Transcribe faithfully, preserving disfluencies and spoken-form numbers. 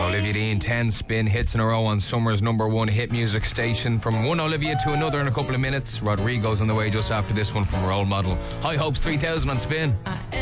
Olivia Dean, ten spin hits in a row on summer's number one hit music station. From one Olivia to another in a couple of minutes. Rodrigo's on the way just after this one from Role Model. High Hopes three thousand on spin.